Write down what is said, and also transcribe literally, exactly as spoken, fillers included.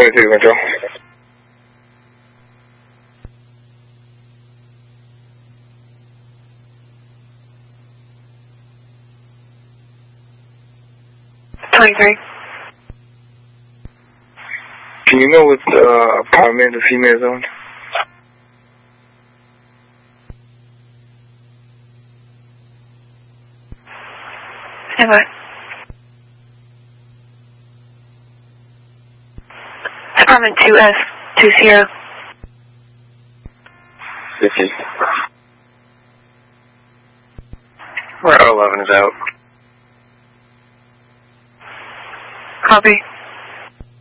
twenty-two, control. twenty-three. Can you know what uh, apartment the female's on? Stand by. Apartment two S two zero. fifty. Where eleven is out. Copy.